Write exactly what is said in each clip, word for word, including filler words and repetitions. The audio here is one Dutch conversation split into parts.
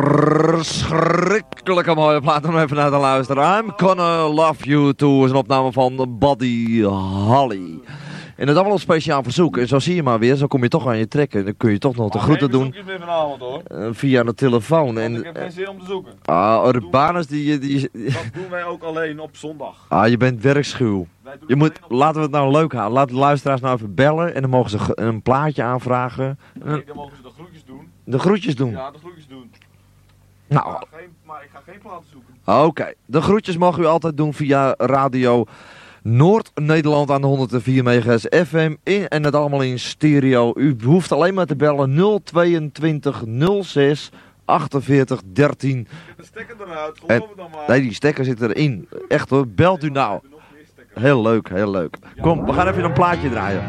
verschrikkelijke mooie plaat om even naar te luisteren. I'm Gonna Love You Too is een opname van Buddy Holly. En dat allemaal op speciaal verzoek. En zo zie je maar weer, zo kom je toch aan je trekken. Dan kun je toch nog de groeten doen. Meer vanavond, hoor. Uh, via de telefoon. Want en, ik heb geen zin om te zoeken. Ah, Urbanus die... die, die dat doen wij ook alleen op zondag. Ah, je bent werkschuw. Je moet, laten we het nou leuk houden. Laat de luisteraars nou even bellen. En dan mogen ze een plaatje aanvragen. Nee, dan mogen ze de groetjes doen. De groetjes doen? Ja, de groetjes doen. Nou. Maar, geen, maar ik ga geen platen zoeken. Oké. Okay. De groetjes mogen u altijd doen via radio Noord-Nederland aan de honderdvier megahertz F M in, en het allemaal in stereo. U hoeft alleen maar te bellen nul tweeëntwintig nul zes achtenveertig dertien. De stekker eruit, geloof het dan maar. Nee, die stekker zit erin. Echt hoor, belt u nou. Heel leuk, heel leuk. Kom, we gaan even een plaatje draaien.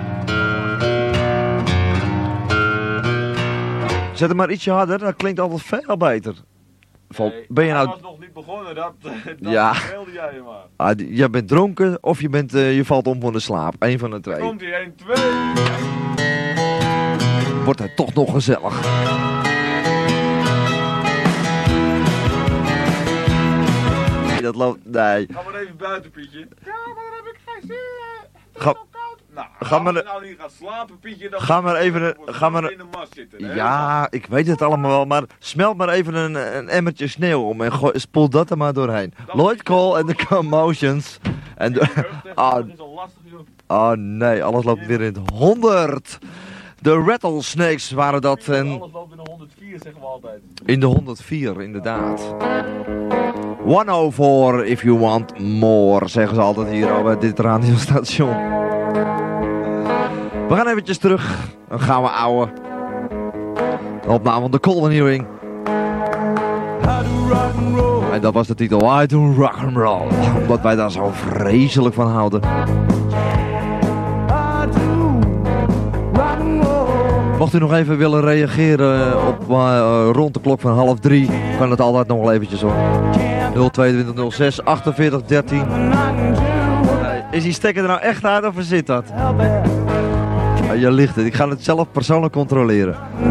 Zet hem maar ietsje harder, dat klinkt altijd veel beter. Nee, ben je nou... was nog niet begonnen, dat, dat ja. speelde jij je maar. Ah, je bent dronken of je, bent, uh, je valt om van de slaap. Eén van de twee. Komt ie, één, twee. Wordt het toch nog gezellig. Nee, dat loopt... Nee. Ga maar even buiten, Pietje. Ja, maar dan heb ik geen zin. Het Ga... Nou, ga maar als je nou niet gaat slapen, Pietje, dan ga maar even een, ga maar in de mast zitten. Hè? Ja, ik weet het allemaal wel, maar smelt maar even een, een emmertje sneeuw om en gooi, spoel dat er maar doorheen. Dat Lloyd Cole en de Commotions. En de, ah, dat is al lastig, joh. Oh nee, alles loopt weer in het honderd. De Rattlesnakes waren dat en... Alles loopt in de honderdvier, zeggen we altijd. In de honderdvier, inderdaad. honderdvier if you want more, zeggen ze altijd hier bij dit radiostation. We gaan eventjes terug. Dan gaan we ouwe. De opname van de Colin Ewing. En dat was de titel. I do rock and roll. Omdat wij daar zo vreselijk van houden. Mocht u nog even willen reageren op uh, rond de klok van half drie, kan het altijd nog wel eventjes hoor. nul tweeëntwintig nul zes achtenveertig dertien. Nee, is die stekker er nou echt uit of zit dat? Ja, je ligt het. Ik ga het zelf persoonlijk controleren.